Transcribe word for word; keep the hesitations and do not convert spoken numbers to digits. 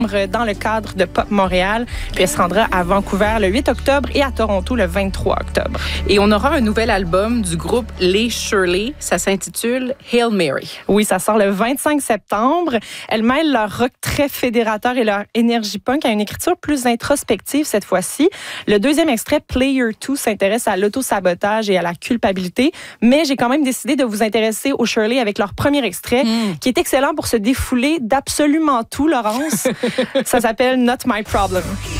dans le cadre de Pop Montréal. Puis elle se rendra à Vancouver le huit octobre et à Toronto le vingt-trois octobre. Et on aura un nouvel album du groupe Les Shirley. Ça s'intitule Hail Mary. Oui, ça sort le vingt-cinq septembre. Elles mêlent leur rock très fédérateur et leur énergie punk à une écriture plus introspective cette fois-ci. Le deuxième extrait, Player deux, s'intéresse à l'auto-sabotage et à la culpabilité. Mais j'ai quand même décidé de vous intéresser aux Shirley avec leur premier extrait, mm. qui est excellent pour se défouler d'absolument tout, Laurence. Ça s'appelle Not My Problem.